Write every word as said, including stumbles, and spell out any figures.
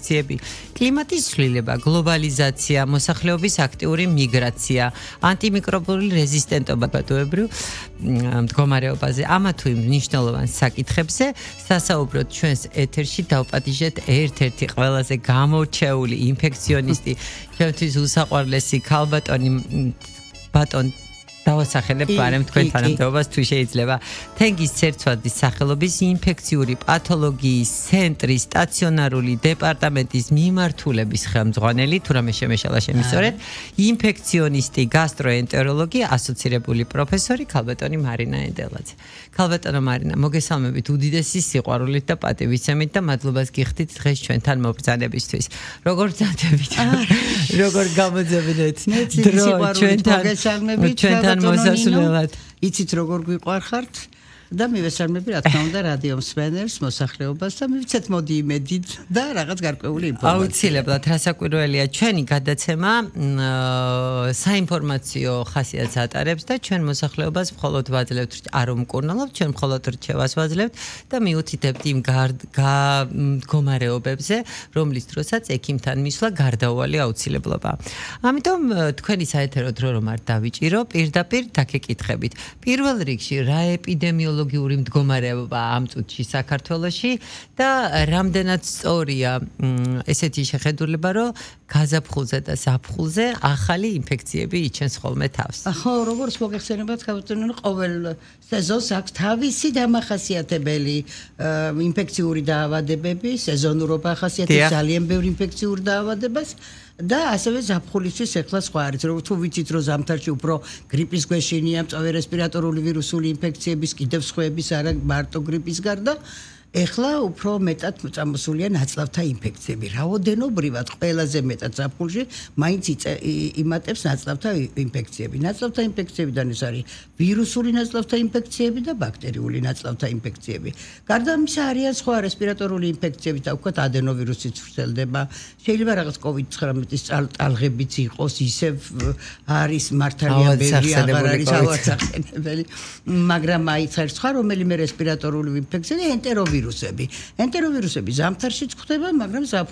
ინფექციები, კლიმატის ცვლილება, გლობალიზაცია, მოსახლეობის აქტიური მიგრაცია, ანტიმიკრობული რეზისტენტობა ბატონებრივ მდგომარეობაზე. ამა თუ იმ მნიშვნელოვან საკითხებზე სასაუბროთ ჩვენს ეთერში დავპატიჟეთ ერთ-ერთი ყველაზე გამორჩეული ინფექციონისტი, ჩვენთვის უსაყვარლესი ქალბატონი ბატონ დავასახელებ ბარემ თქვენ თანამდებობას თუ შეიძლება. თენგის ცერცვადის სახელობის ინფექციური პათოლოგიის ცენტრის სტაციონარული დეპარტამენტის მიმართულების ხელმძღვანელი, თუ რამე შემეშალა შემისწორეთ, ინფექციონისტი, გასტროენტეროლოგი, ასოცირებული პროფესორი ქალბატონი მარინა ენდელაძე. ქალბატონო მარინა, მოგესალმებით უდიდესი სიყვარულით და პატივისცემით და მადლობას გიხდით დღეს ჩვენთან მობრძანებისთვის. როგორ ბრძანდებით? როგორ გამოძებნეთ? დრო ჩვენთან ჩვენთან მოსასვლელად. იცით როგორ გვიყვარხართ და მივესალმები რა თქმა უნდა რადიო მსმენელს, მოსახლეობას და მივცეთ მოდი იმედით და რაღაც გარკვეული ინფორმაცია. აუცილებლად რასაკვირველია ჩვენი გადაცემა საინფორმაციო ხასიათს ატარებს და ჩვენ მოსახლეობას მხოლოდ ვაძლევთ არ უმკურნალობთ, ჩვენ მხოლოდ რჩევას ვაძლევთ და მიუთითებთ იმ მდგომარეობებზე, რომლის დროსაც ექიმთან მისვლა გარდაუვალი აუცილებლობა. ამიტომ თქვენი საეთერო დრო რომ არ დავიჭირო, პირდაპირ დაგეკითხებით. პირველ რიგში რა ეპიდემიოლოგია ლოგიური მდგომარეობა ამ წუთში საქართველოში და რამდენად სწორია ესეთი შეხედულება, რომ გაზაფხულზე და ზაფხულზე ახალი ინფექციები იჩენს ხოლმე თავს. ხო, როგორც მოგეხსენებათ, ქალბატონო, ყოველ სეზონს აქვს თავისი დამახასიათებელი ინფექციური დაავადებები, სეზონურობა ახასიათებს ძალიან ბევრი ინფექციური დაავადებას. და ასევე ზაფხულისთვის ეხლა სხვა არის, რომ თუ ვიცით რომ ზამთარში უფრო გრიპის გვეშინია, მწვავე რესპირატორული ვირუსული ინფექციების, კიდევ სხვების არა მარტო გრიპის გარდა, ეხლა უფრო მეტად წამოსულია ნაწლავთა ინფექციები. რაოდენობრივად ყველაზე მეტად ზაფხულში მაინც იმატებს ნაწლავთა ინფექციები. ნაწლავთა ინფექციებიდან ეს არის ვირუსული ნაწლავთა ინფექციები და ბაქტერიული ნაწლავთა ინფექციები. გარდა ამისა არიან სხვა რესპირატორული ინფექციები, თქვათ ადენოვირუსიც ვრცელდება. შეიძლება რაღაც კოვიდ ცხრამეტის ტალღებიც იყოს, ისევ არის მართალია ბევრი აღარ არის ავადმსახურებელი, მაგრამ აიცარ სხვა რომელიმე რესპირატორული ინფექცია და ენტეროვირუსი. ენტეროვირუსები ზამთარშიც გვხვდება, მაგრამ